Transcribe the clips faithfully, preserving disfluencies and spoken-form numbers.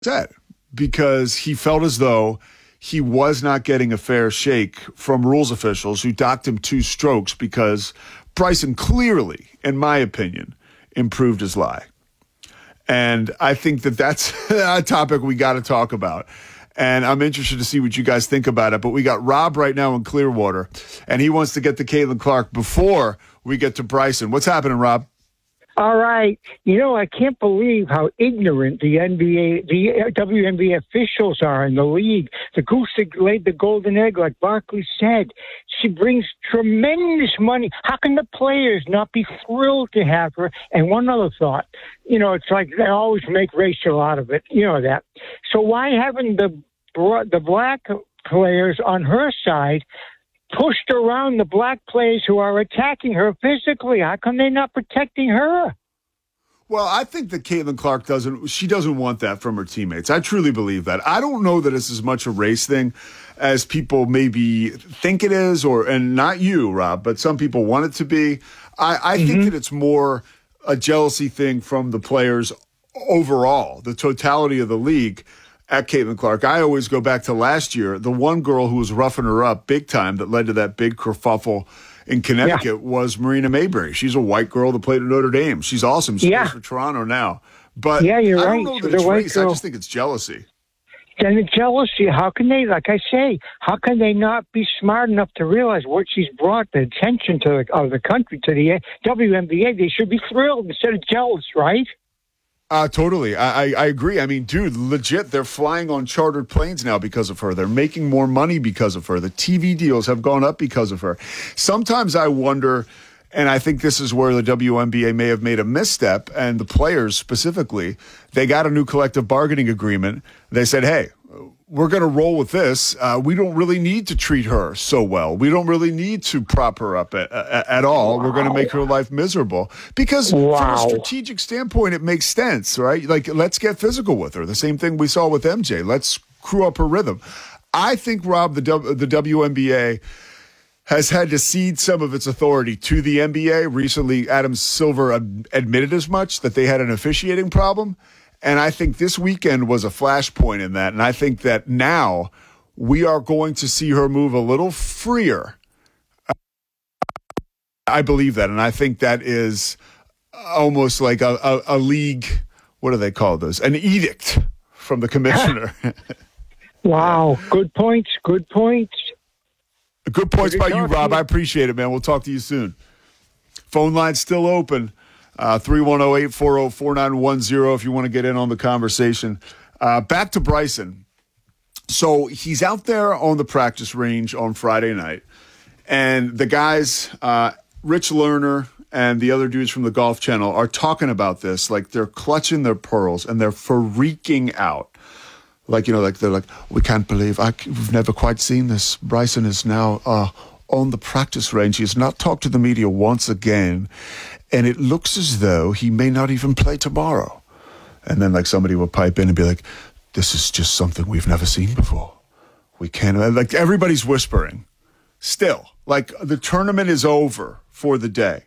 upset because he felt as though he was not getting a fair shake from rules officials who docked him two strokes because Bryson clearly, in my opinion, improved his lie. And I think that that's a topic we got to talk about. And I'm interested to see what you guys think about it. But we got Rob right now in Clearwater, and he wants to get to Caitlin Clark before we get to Bryson. What's happening, Rob? All right. You know, I can't believe how ignorant the N B A, the W N B A officials are in the league. The goose that laid the golden egg, like Barkley said. She brings tremendous money. How can the players not be thrilled to have her? And one other thought, you know, it's like they always make racial out of it. You know that. So why haven't the the black players on her side pushed around the black players who are attacking her physically? How come they're not protecting her? Well, I think that Caitlin Clark doesn't, she doesn't want that from her teammates. I truly believe that. I don't know that it's as much a race thing as people maybe think it is, or, and not you, Rob, but some people want it to be. I, I mm-hmm. think that it's more a jealousy thing from the players overall, the totality of the league at Caitlin Clark. I always go back to last year. The one girl who was roughing her up big time that led to that big kerfuffle in Connecticut yeah. was Marina Mayberry. She's a white girl that played at Notre Dame. She's awesome. She yeah. plays for Toronto now. But yeah, you're I right. don't know that the it's white race. Girl. I just think it's jealousy. And the jealousy, how can they, like I say, how can they not be smart enough to realize what she's brought the attention to the, of the country, to the W N B A? They should be thrilled instead of jealous, right? Uh, totally. I, I, I agree. I mean, dude, legit, they're flying on chartered planes now because of her. They're making more money because of her. The T V deals have gone up because of her. Sometimes I wonder, and I think this is where the W N B A may have made a misstep, and the players specifically, they got a new collective bargaining agreement. They said, hey, we're going to roll with this. Uh, we don't really need to treat her so well. We don't really need to prop her up at, at, at all. Wow. We're going to make her life miserable. Because wow. from a strategic standpoint, it makes sense, right? Like, let's get physical with her. The same thing we saw with M J. Let's screw up her rhythm. I think, Rob, the, w- the W N B A has had to cede some of its authority to the N B A. Recently, Adam Silver ad- admitted as much, that they had an officiating problem. And I think this weekend was a flashpoint in that. And I think that now we are going to see her move a little freer. I believe that. And I think that is almost like a, a, a league, what do they call those? An edict from the commissioner. Wow. Good points. Good points. Good points by you, Rob. I appreciate it, man. We'll talk to you soon. Phone line's still open. Uh, three one zero, eight four zero, four nine one zero if you want to get in on the conversation. Uh, back to Bryson. So he's out there on the practice range on Friday night, and the guys, uh, Rich Lerner and the other dudes from the Golf Channel, are talking about this like they're clutching their pearls and they're freaking out. Like, you know, like they're like, we can't believe, I, we've never quite seen this. Bryson is now uh, on the practice range. He has not talked to the media once again. And it looks as though he may not even play tomorrow. And then, like, somebody will pipe in and be like, this is just something we've never seen before. We can't, like, everybody's whispering. Still, like, the tournament is over for the day.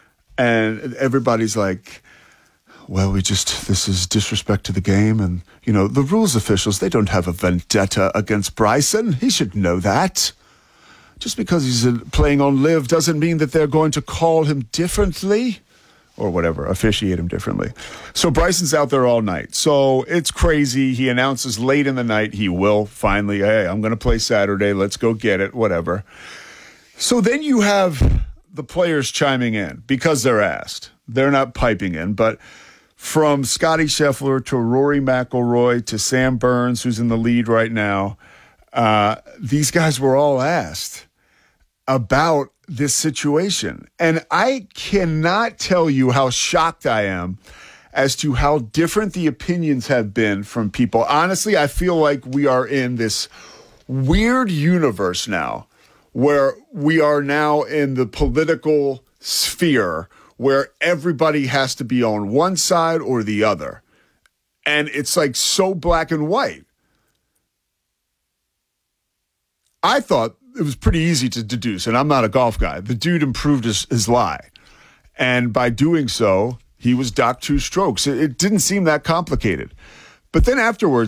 And everybody's like, well, we just, this is disrespect to the game. And, you know, the rules officials, they don't have a vendetta against Bryson. He should know that. Just because he's playing on live doesn't mean that they're going to call him differently or whatever, officiate him differently. So Bryson's out there all night. So it's crazy. He announces late in the night he will finally, hey, I'm going to play Saturday. Let's go get it, whatever. So then you have the players chiming in because they're asked. They're not piping in, but from Scotty Scheffler to Rory McIlroy to Sam Burns, who's in the lead right now, uh, these guys were all asked about this situation. And I cannot tell you how shocked I am as to how different the opinions have been from people. Honestly, I feel like we are in this weird universe now where we are now in the political sphere where everybody has to be on one side or the other. And it's like so black and white. I thought it was pretty easy to deduce, and I'm not a golf guy. The dude improved his, his lie. And by doing so, he was docked two strokes. It, it didn't seem that complicated. But then afterwards,